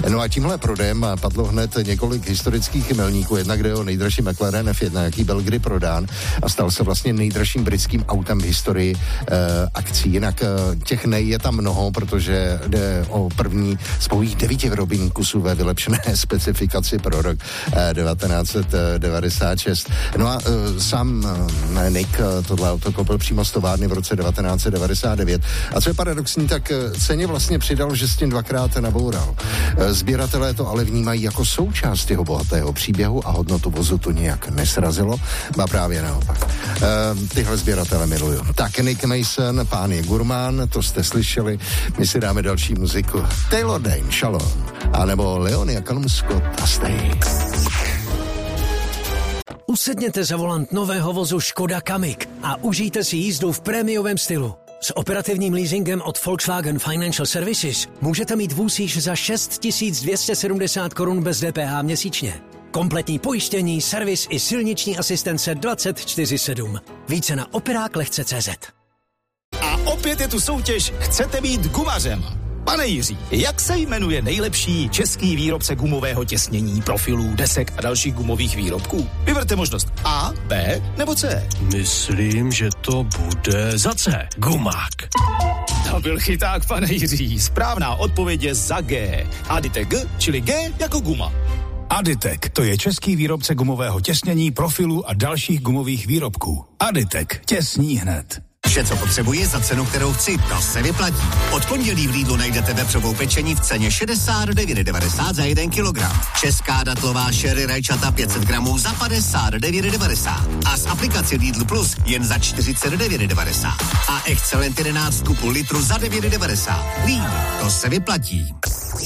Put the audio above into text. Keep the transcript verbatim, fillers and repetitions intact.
No a tímhle prodejem padlo hned několik historických milníků. Jednak jde o nejdražší McLaren F jedna, jaký byl kdy prodán a stal se vlastně nejdražším britským autem v historii eh, akcí. Jinak eh, těch nej je tam mnoho, protože jde o první z pouhých devíti vyrobených kusů ve vylepšené specifikaci pro rok eh, devatenáct set devadesát šest. No a eh, sám eh, Nick eh, tohle auto koupil přímo z továrny v roce devatenáct set devadesát devět. A co je paradoxní, tak eh, ceně vlastně přidal, že s tím dvakrát naboural. Eh, sběratelé to ale vnímají jako součást jeho bohatého příběhu a hodnotu vozu to nějak nesrazilo, má právě naopak. E, tyhle sběratele miluju. Tak Nick Mason, pán je gurmán, to jste slyšeli, my si dáme další muziku. Taylor Dane, Shalom, anebo Leonia Callum Scott a Stay. Usedněte za volant nového vozu Škoda Kamiq a užijte si jízdu v prémiovém stylu. S operativním leasingem od Volkswagen Financial Services můžete mít vůz již za šest tisíc dvě stě sedmdesát korun bez D P H měsíčně. Kompletní pojištění, servis i silniční asistence dvacet čtyři sedm. Více na operák lehce tečka cé zet. A opět je tu soutěž Chcete být gumařem. Pane Jiří, jak se jmenuje nejlepší český výrobce gumového těsnění, profilů, desek a dalších gumových výrobků? Vyberte možnost A, B nebo C. Myslím, že to bude za C. Gumák. To byl chyták, pane Jiří. Správná odpověď je za G. Aditek G, čili G jako guma. Aditek, to je český výrobce gumového těsnění, profilů a dalších gumových výrobků. Aditek, těsní hned. Vše, co potřebuji za cenu, kterou chci, to se vyplatí. Od pondělí v Lidlu najdete vepřovou pečení v ceně šedesát devět devadesát za jeden kilogram. Česká datlová sherry rajčata pět set gramů za padesát devět devadesát. A z aplikace Lidl Plus jen za čtyřicet devět devadesát. A Excellent jedenáct kupu litru za devět devadesát. Lidl, to se vyplatí.